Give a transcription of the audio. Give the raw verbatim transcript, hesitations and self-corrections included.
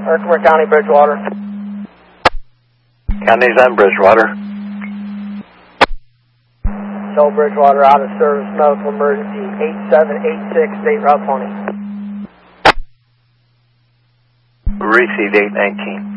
Herkimer County, Bridgewater. Counties and Bridgewater. Show Bridgewater out of service, medical emergency eight seven eight six, State Route twenty. Received eight nineteen.